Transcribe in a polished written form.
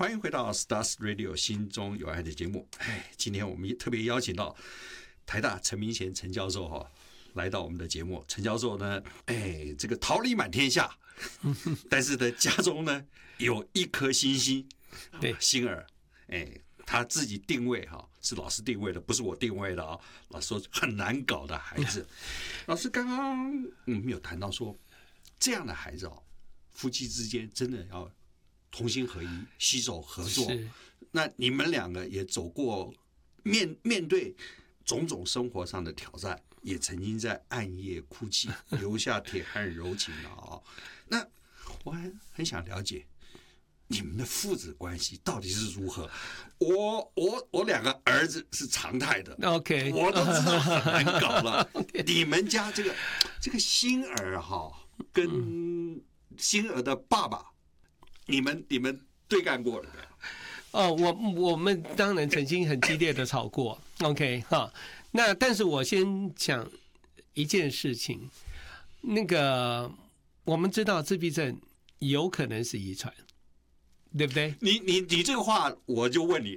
欢迎回到 Stars Radio 心中有爱的节目。今天我们特别邀请到台大陈明贤陈教授来到我们的节目。陈教授呢，这个桃李满天下，但是呢，家中呢有一颗星星，对，星儿，他自己定位是老师定位的，不是我定位的老师说很难搞的孩子。老师刚刚我们有谈到说，这样的孩子夫妻之间真的要同心合一，携手合作。那你们两个也走过面对种种生活上的挑战，也曾经在暗夜哭泣，流下铁汉柔情了那我很想了解你们的父子关系到底是如何？我两个儿子是常态的 ，OK， 我都知道很难搞了。你们家这个星儿跟星儿的爸爸，你们对干过了没有？ 我们当然曾经很激烈的吵过 ，OK 那但是我先讲一件事情，那个我们知道自闭症有可能是遗传。对不对？ 你这个话我就问你，